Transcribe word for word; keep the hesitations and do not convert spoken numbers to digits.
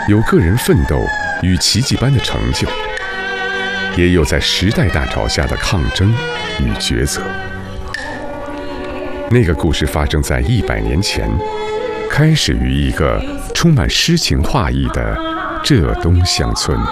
有个人奋斗与奇迹般的成就，也有在时代大潮下的抗争与抉择。那个故事发生在一百年前，开始于一个充满诗情画意的浙东乡村。